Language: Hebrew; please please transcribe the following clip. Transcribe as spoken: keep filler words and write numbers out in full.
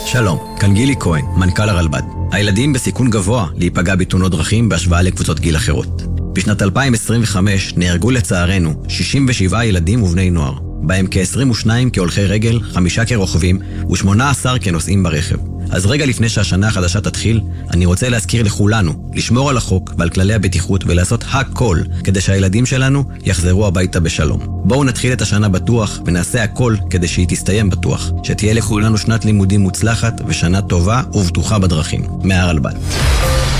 שלום, כאן גילי כהן, מנכ"ל הרלב"ד. הילדים בסיכון גבוה להיפגע בתאונות דרכים בהשוואה לקבוצות גיל אחרות. בשנת אלפיים עשרים וחמש נהרגו לצערנו שישים ושבעה ילדים ובני נוער, בהם כ-עשרים ושניים כהולכי רגל, חמישה כרוכבים ו-שמונה עשר כנוסעים ברכב. אז רגע לפני שהשנה החדשה תתחיל, אני רוצה להזכיר לכולנו לשמור על החוק ועל כללי הבטיחות ולעשות הכל כדי שהילדים שלנו יחזרו הביתה בשלום. בואו נתחיל את השנה בטוח ונעשה הכל כדי שהיא תסתיים בטוח. שתהיה לכולנו שנת לימודים מוצלחת ושנה טובה ובטוחה בדרכים. מהרלב"ד.